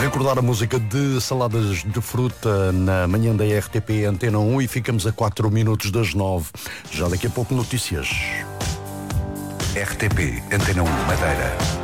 Recordar a música de Saladas de Fruta na manhã da RTP Antena 1 e ficamos a 4 minutos das 9. Já daqui a pouco notícias. RTP Antena 1 Madeira.